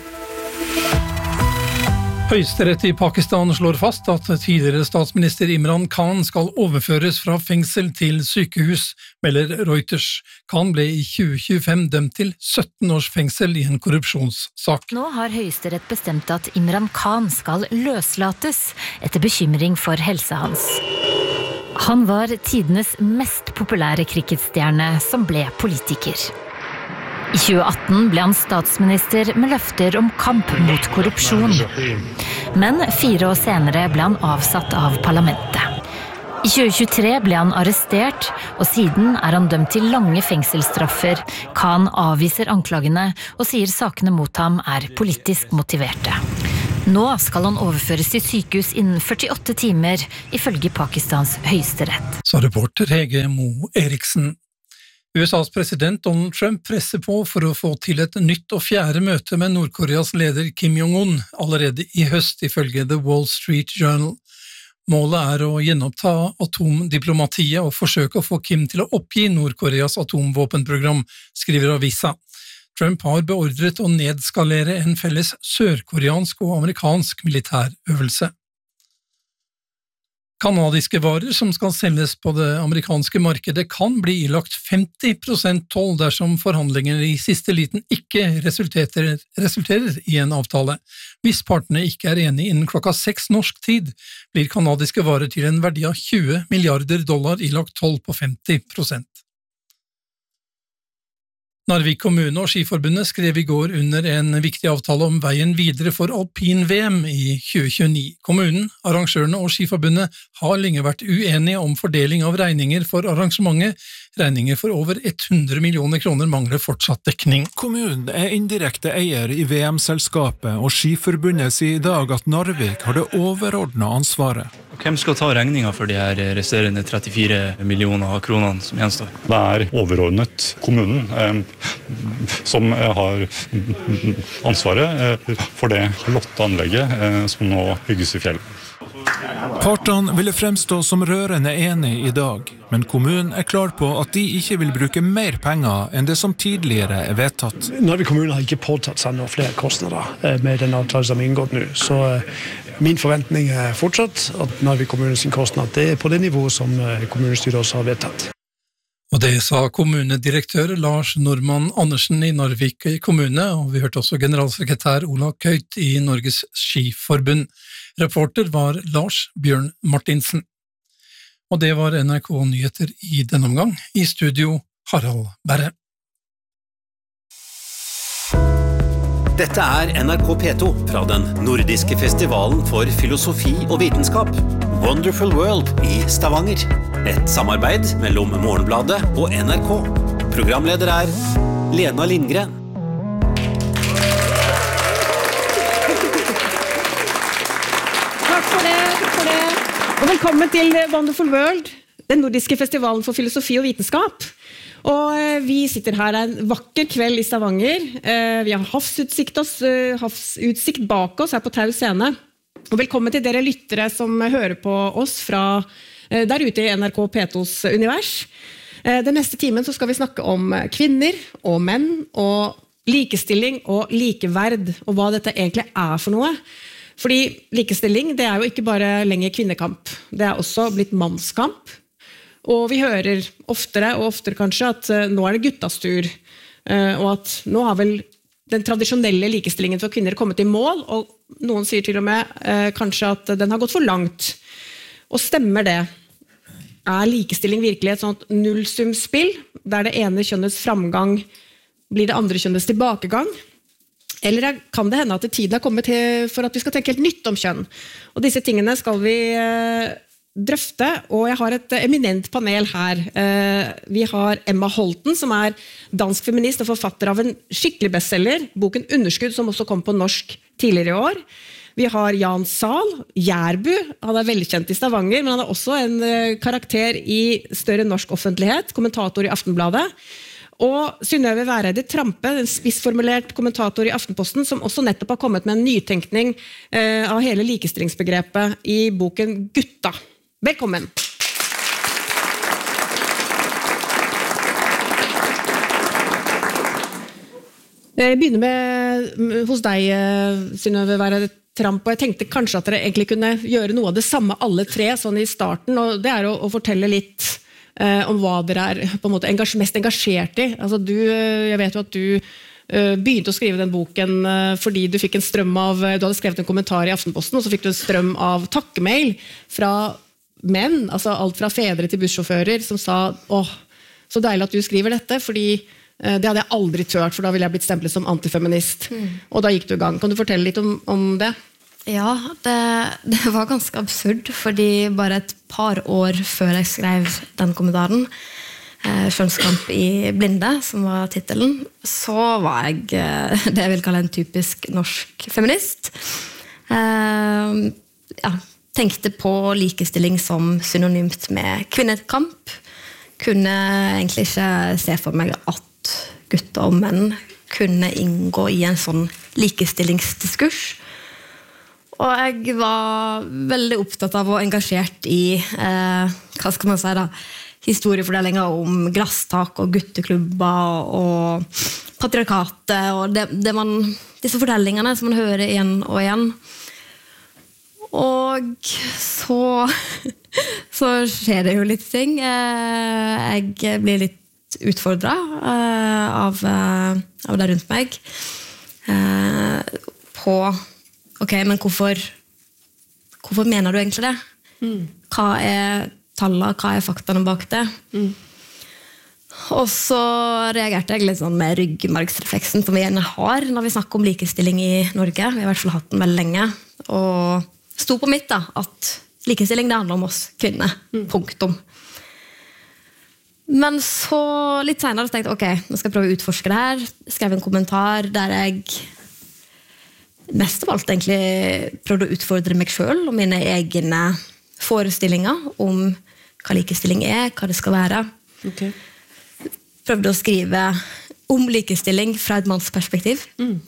Høyesterett i Pakistan slår fast at tidligere statsminister Imran Khan skal overføres fra fengsel til sykehus, melder Reuters. Khan ble i 2025 dømt til 17 års fengsel i en korrupsjonssak. Nå har Høyesterett bestemt at Imran Khan skal løslates etter bekymring for helsa hans. Han var tidenes mest populære cricketstjerne som ble politiker. I 2018 ble han statsminister med løfter om kamp mot korrupsjon. Men 4 år senere ble han avsatt av parlamentet. I 2023 ble han arrestert, og siden han dømt til lange fengselsstraffer. Khan avviser anklagene og sier sakene mot ham politisk motiverte. Nå skal han overføres til sykehus innen 48 timer, ifølge Pakistans høyesterett. Sa reporter Hege Mo Eriksen. USAs president Donald Trump presser på for å få til et nytt og 4. møte med Nord-Koreas leder Kim Jong-un allerede i høst, ifølge The Wall Street Journal. Målet å gjenoppta atomdiplomatiet og forsøke å få Kim til å oppgi Nord-Koreas atomvåpenprogram, skriver avisa. Trump har beordret å nedskalere en felles sørkoreansk og amerikansk militærøvelse. Kanadiske varer som skal selges på det amerikanske markedet kan bli ilagt 50% toll dersom forhandlingene i siste liten ikke resulterer i en avtale. Hvis partene ikke enige innen klokka 6 norsk tid, blir kanadiske varer til en verdi av $20 milliarder ilagt toll på 50%. Narvik kommune og Skiforbundet skrev i går under en viktig avtale om veien videre for alpin-VM i 2029. Kommunen, arrangørene og Skiforbundet har lenge vært uenige om fordeling av regninger for arrangementet. Regninger for over 100 millioner kroner mangler fortsatt dekning. Kommunen indirekte eier i VM-selskapet, og Skiforbundet sier i dag at Narvik har det overordnede ansvaret. Hvem skal ta regninga for de her resterende 34 millioner kronene som gjenstår? Det overordnet kommunen som har ansvaret for det flotte anlegget som nå bygges i fjellet. Partene ville fremstå som rørende enige i dag, men kommunen klar på at de ikke vil bruke mer penger enn det som tidligere vedtatt. Narvik kommune har ikke påtatt seg noen flere kostnader med den avtalen som inngått nå, så min forventning fortsatt at Narvik kommunens kostnad det på det nivået som kommunestyret også har vedtatt. Og det sa kommunedirektør Lars Normann Andersen i Narvik kommune, og vi hørte også generalsekretær Ola Køyt i Norges Skiforbund. Reporter var Lars Bjørn Martinsen. Og det var NRK Nyheter i denne omgang. I studio Harald Berre. Dette NRK P2 fra den nordiske festivalen for filosofi og vitenskap, Wonderful World i Stavanger. Et samarbeid mellom Morgenbladet og NRK. Programleder Lena Lindgren. Takk for det. Og velkommen til Wonderful World, den nordiske festivalen for filosofi og vitenskap. Og vi sitter her en vakker kveld i Stavanger. Vi har havsutsikt bak oss her på Tau scene. Og velkommen til dere lyttere som hører på oss fra der ute i NRK P2s univers. Den neste timen så skal vi snakke om kvinner og menn, og likestilling og likeverd, og hva dette egentlig for noe. Fordi likestilling, det jo ikke bare lenger kvinnekamp, det også blitt mannskamp. Og vi hører oftere og oftere kanskje at nå det guttas tur, og at nå har vel den tradisjonelle likestillingen for kvinner kommet i mål, og noen sier til og med kanskje at den har gått for langt. Og stemmer det? Likestilling virkelig et sånt nullsumspill, der det ene kjønnets framgang blir det andre kjønnets tilbakegang? Eller kan det hende at tiden har kommet for at vi skal tenke helt nytt om kjønn? Og disse tingene skal vi drøfte, og jeg har et eminent panel her. Vi har Emma Holten, som dansk feminist og forfatter av en skikkelig bestseller, boken Underskudd, som også kom på norsk tidligere i år. Vi har Jan Sahl, Jærbu, han veldig kjent i Stavanger, men han også en karakter i større norsk offentlighet, kommentator i Aftenbladet. Og Synnøve Væreide Trampe, en spissformulert kommentator i Aftenposten, som også nettopp har kommet med en nytenkning av hele likestillingsbegrepet i boken Gutta. Velkommen! Jeg begynner hos deg, Synnøve Væreide Trampe, og jeg tenkte kanskje at dere egentlig kunne gjøre noe av det samme alle tre sånn i starten, og det å fortelle litt om hva dere på en måte mest engasjert i. Altså jeg vet jo at du begynte å skrive den boken fordi du fikk en strøm du hadde skrevet en kommentar i Aftenposten, og så fikk du en strøm av takkemail fra menn, altså alt fra fedre til bussjåfører, som sa, så deilig at du skriver dette, fordi det hadde jeg aldri tørt, for da ville jeg blitt stemplet som antifeminist. Og da gikk du i gang. Kan du fortelle litt om det? Ja, det var ganske absurd, fordi bare et par år før jeg skrev den kommentaren, Kjønnskamp i blinde, som var titelen, så var jeg det jeg vil kalle en typisk norsk feminist. Tenkte på likestilling som synonymt med kvinnekamp. Kunne egentlig ikke se for meg at gutter og menn kunne inngå i en sånn likestillingsdiskurs. Og jeg var veldig opptatt av og engasjert i hva skal man si da, historiefordellinger om glasstak og gutteklubber og patriarkatet og disse fortellingene som man hører igjen og igjen. Og så skjer det jo litt ting. Jeg blir litt utfordret av det rundt meg på men hvorfor mener du egentlig det? Hva tallene, hva faktaene bak det? Og så reagerte jeg litt sånn med ryggmargsrefleksen som vi gjerne har når vi snakker om likestilling i Norge. Vi har i hvert fall hatt den veldig lenge. Og sto på mitt da, at likestilling det handler om oss kvinner. Punktum. Men så litt senere så tenkte jeg, nå skal jeg prøve å utforske det her. Skrev en kommentar der jeg mest av alt egentlig prøvde å utfordre meg selv og mine egne forestillinger om hva likestilling hva det skal være. Prøvde å skrive om likestilling fra et mannsperspektiv.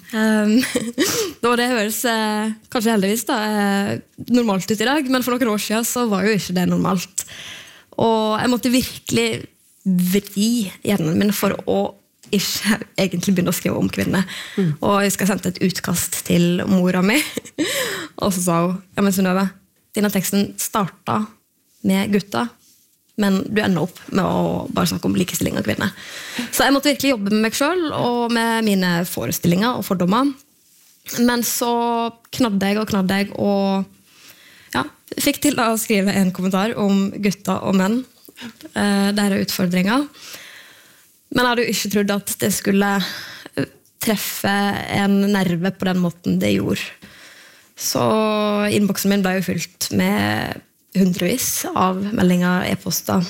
Det høres kanskje heldigvis da, normalt ut i dag, men for noen år siden så var jo ikke det normalt. Og jeg måtte virkelig vri hjernen min for å ikke egentlig begynne å skrive om kvinner. Og jeg skal sende et utkast til mora mi, og så sa hun, men Synnøve, denne teksten startet med gutta, men du ender opp med å bare snakke om likestilling av kvinner. Så jeg måtte virkelig jobbe med meg selv, og med mine forestillinger og fordommer. Men så knadde jeg, og fikk til å skrive en kommentar om gutta og menn. Der utfordringer. Men jeg hadde jo ikke trodd at det skulle treffe en nerve på den måten det gjorde. Så innboksen min ble jo fylt med hundrevis av meldinger, e-poster.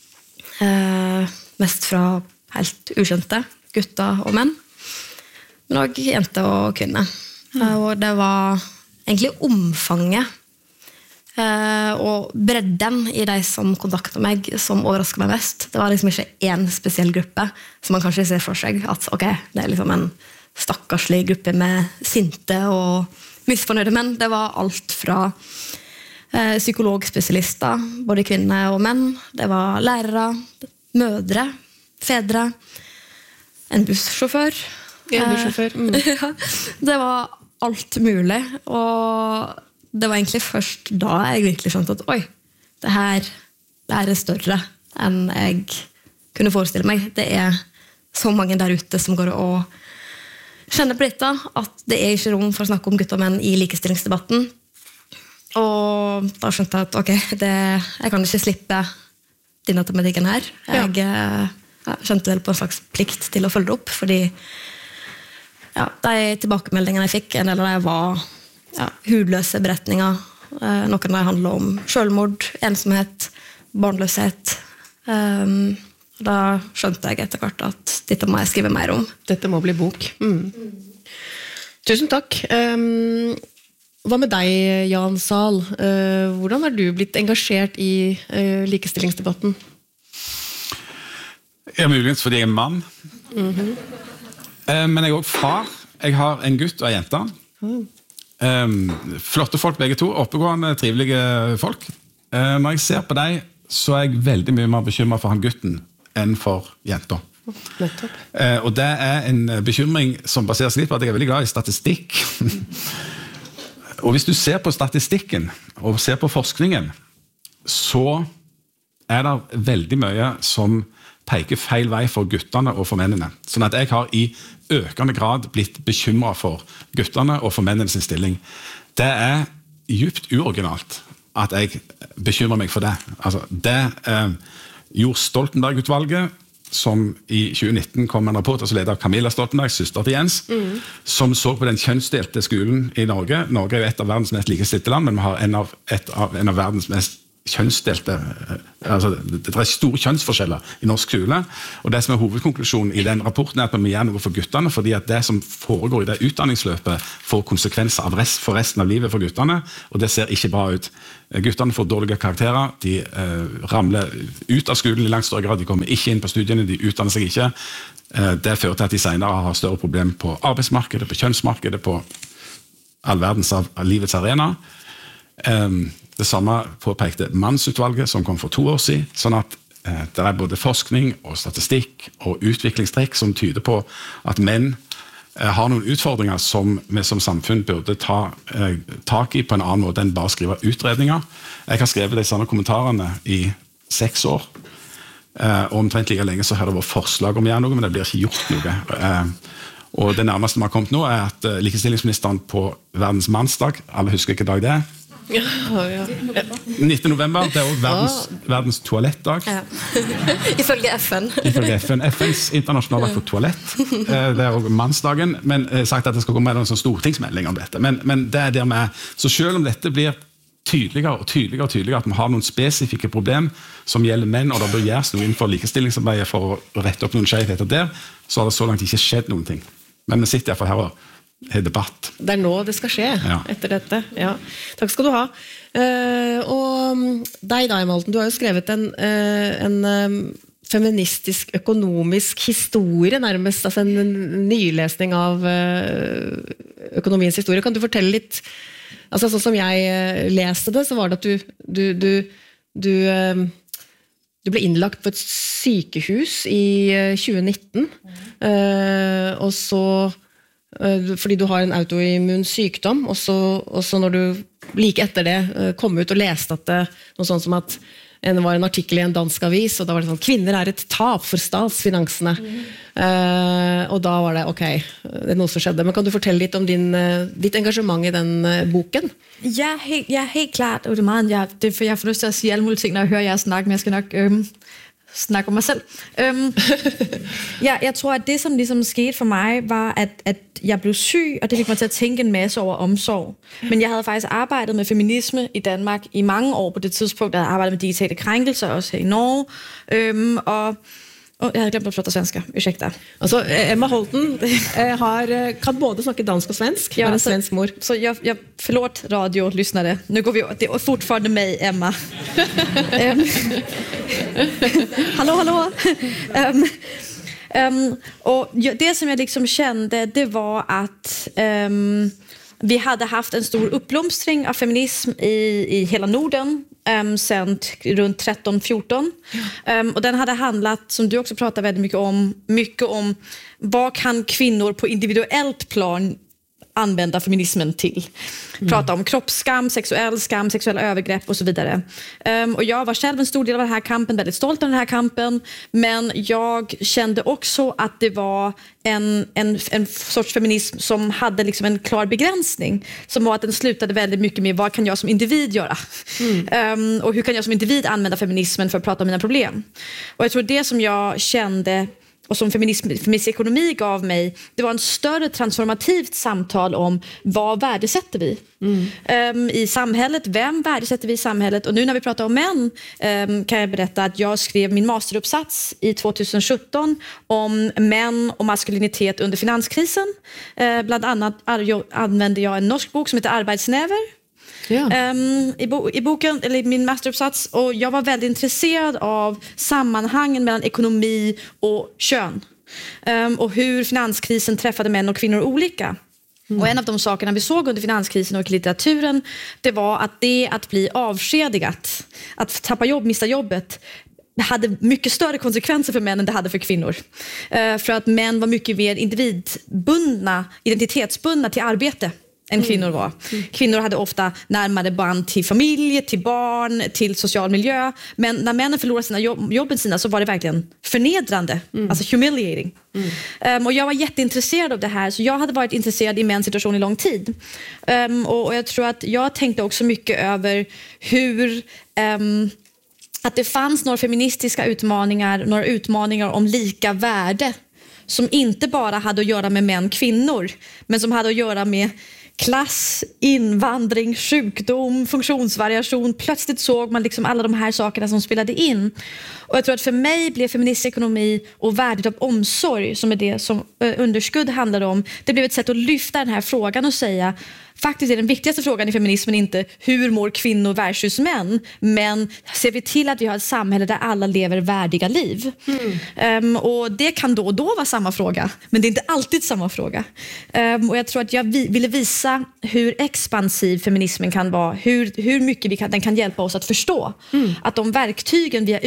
Mest fra helt ukjente gutter og menn. Men også jenter og kvinner. Og det var egentlig omfanget og bredden i de som kontaktet meg som overrasket meg mest. Det var liksom ikke en spesiell gruppe som man kanskje ser for seg at det er liksom en stakkarslig gruppe med sinte og misfornøyde menn. Det var alt fra psykologspesialister, både kvinner og menn. Det var lærere, mødre, fedre, en bussjåfør. Det var alt mulig, og det var egentlig først da jeg virkelig skjønte at det her er større enn jeg kunne forestille meg. Det er så mange der ute som går og kjenner på dette, at det er ikke rom for å snakke om gutter og menn i likestillingsdebatten. Og da skjønte jeg at jeg kan ikke slippe denne tematikken her. Jeg skjønte vel på en slags plikt til å følge det opp, fordi de tilbakemeldingene jeg fikk, en del av det var hudløse beretninger. Noen av det handler om selvmord, ensomhet, barnløshet. Da skjønte jeg etter hvert at dette må jeg skrive mer om. Dette må bli bok. Tusen takk. Hva med deg, Jan Sahl? Hvordan har du blitt engasjert i likestillingsdebatten? Jeg muligens fordi jeg er mann. Men jeg er også far. Jeg har en gutt og en jente. Flotte folk begge to, oppegående, trivelige folk. Når jeg ser på deg, så er jeg veldig mye mer bekymret for han gutten enn for jenta. Og det er en bekymring som baserer seg litt på at jeg er veldig glad i statistikk. Og hvis du ser på statistikken og ser på forskningen, så er det veldig mye som peker feil vei for guttene og for mennene. Sånn at jeg har i økende grad blitt bekymret for guttene og for mennenes stilling. Det er djupt uoriginalt at jeg bekymrer meg for det. Altså, det gjorde Stoltenberg-utvalget, som i 2019 kom med en rapport, altså ledet av Camilla Stoltenberg, søster til Jens, som så på den kjønnsdelte skolen i Norge. Norge er jo et av verdens mest likestilte land, men vi har en av verdens mest kjønnsdelte, altså det er store kjønnsforskjeller i norsk skole, og det som er hovedkonklusjonen i den rapporten er at vi må gjøre noe for guttene, fordi at det som foregår i det utdanningsløpet får konsekvenser for resten av livet for guttene, og det ser ikke bra ut. Guttene får dårlige karakterer, de ramler ut av skolen i langt større grad, de kommer ikke inn på studiene, de utdanner seg ikke. Det fører til at de senere har større problemer på arbeidsmarkedet, på kjønnsmarkedet, på all verdens av livets arena. Det samme påpekte mannsutvalget som kom for 2 år siden, sånn at det er både forskning og statistikk og utviklingstrekk som tyder på at menn har noen utfordringer som vi som samfunn burde ta tak i på en annen måte enn bare skrive utredninger. Jeg har skrevet de samme kommentarene i 6 år, og omtrent like lenge så har det vært forslag om å gjøre noe, men det blir ikke gjort noe. Og det nærmeste vi har kommet nå er at likestillingsministeren på verdens mannsdag, alle husker ikke dag det er, 19. november, det er også verdens toalettdag. Ifølge FN. Ifølge FN. FNs internasjonale dag for toalett. Det er også mannsdagen, men jeg har sagt at det skal komme med en sånn stortingsmelding om dette. Men det er der vi er. Så selv om dette blir tydeligere og tydeligere at vi har noen spesifikke problem som gjelder menn, og det bør gjøres noe innenfor likestillingsarbeidet for å rette opp noen skjevheter der, så har det så langt ikke skjedd noen ting. Men vi sitter i hvert fall her og debatt. Det er nå det skal skje, etter dette. Ja. Takk skal du ha. Og deg da, Malten, du har jo skrevet en feministisk, økonomisk historie, nærmest, altså en nylesning av økonomiens historie. Kan du fortelle litt, altså sånn som jeg leste det, så var det at du ble innlagt på et sykehus i 2019, og så fordi du har en autoimmun sykdom, og så når du like etter det kom ut og leste at det noe sånt som at det var en artikkel i en dansk avis, og da var det sånn, kvinner er et tap for statsfinansene. Og da var det, ok, det er noe som skjedde. Men kan du fortelle litt om ditt engasjement i den boken? Ja, helt klart, og det er meget, for jeg får lyst til at sige alle mulige ting, når jeg hører jer snakke, men jeg skal nok snakke om mig selv. Jeg tror, at det, som ligesom skete for mig, var, at jeg blev syg, og det fik mig til at tænke en masse over omsorg. Men jeg havde faktisk arbejdet med feminisme i Danmark i mange år på det tidspunkt. Jeg havde arbejdet med digitale krænkelser, også her i Norge. Og jeg havde glemt at prate svenska, ursäkta. Altså, Emma Holten kan både snakke dansk og svensk, ja, en svensk mor. Så jeg förlåt radiolyssnare. Nu går vi, det är fortfarande mig, Emma. Hallå. Och det som jag liksom kände, det var att vi hade haft en stor uppblomstring av feminism i hela Norden sen runt 13-14. Och den hade handlat, som du också pratar väldigt mycket om vad kan kvinnor på individuellt plan använda feminismen till. Prata om kroppsskam, sexuella övergrepp och så vidare. Och jag var själv en stor del av den här kampen, väldigt stolt av den här kampen, men jag kände också att det var en sorts feminism som hade liksom en klar begränsning, som var att den slutade väldigt mycket med vad kan jag som individ göra? Och hur kan jag som individ använda feminismen för att prata om mina problem? Och jag tror det som jag kände och som feministisk ekonomi gav mig, det var en större transformativt samtal om vad värdesätter vi i samhället, vem värdesätter vi i samhället. Och nu när vi pratar om män kan jag berätta att jag skrev min masteruppsats i 2017 om män och maskulinitet under finanskrisen. Bland annat använde jag en norsk bok som heter Arbetsnäver. I boken, eller i min masteruppsats, och jag var väldigt intresserad av sammanhangen mellan ekonomi och kön och hur finanskrisen träffade män och kvinnor olika. Och en av de sakerna vi såg under finanskrisen och i litteraturen, det var att att bli avskedigat, att tappa jobb, mista jobbet, hade mycket större konsekvenser för män än det hade för kvinnor. För att män var mycket mer identitetsbundna till arbete än kvinnor var. Kvinnor hade ofta närmare band till familj, till barn, till social miljö. Men när männen förlorade sina jobben så var det verkligen förnedrande. Alltså humiliating. Och jag var jätteintresserad av det här. Så jag hade varit intresserad i mäns situation i lång tid. Och jag tror att jag tänkte också mycket över hur att det fanns några feministiska utmaningar, några utmaningar om lika värde som inte bara hade att göra med män, kvinnor, men som hade att göra med klass, invandring, sjukdom, funktionsvariation. Plötsligt såg man liksom alla de här sakerna som spelade in. Och jag tror att för mig blev feministisk ekonomi och värdet av omsorg, som är det som underskudd handlar om, det blev ett sätt att lyfta den här frågan och säga, faktiskt är den viktigaste frågan i feminismen inte hur mår kvinnor versus män, men ser vi till att vi har ett samhälle där alla lever värdiga liv. Och det kan då och då vara samma fråga, men det är inte alltid samma fråga. Och jag tror att jag ville visa hur expansiv feminismen kan vara, hur mycket den kan hjälpa oss att förstå att de verktygen vi har